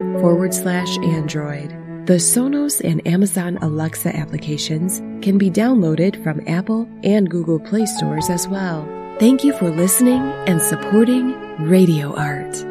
Sonos.com/Android. The Sonos and Amazon Alexa applications can be downloaded from Apple and Google Play stores as well. Thank you for listening and supporting Radio Art.